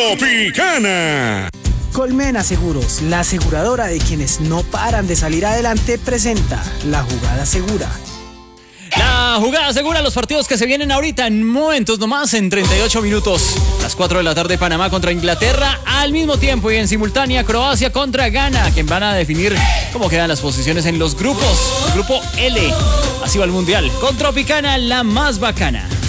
Tropicana. Colmena Seguros, la aseguradora de quienes no paran de salir adelante, presenta La Jugada Segura. La jugada segura, los partidos que se vienen ahorita en momentos nomás, en 38 minutos. Las 4 de la tarde, Panamá contra Inglaterra, al mismo tiempo y en simultánea Croacia contra Ghana, quien van a definir cómo quedan las posiciones en los grupos. El grupo L, así va el Mundial. Con Tropicana, la más bacana.